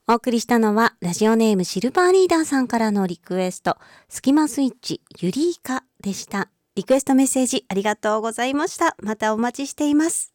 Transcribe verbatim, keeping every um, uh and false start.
お送りしたのはラジオネームシルバーリーダーさんからのリクエスト、スキマスイッチユリイカでした。リクエストメッセージありがとうございました。またお待ちしています。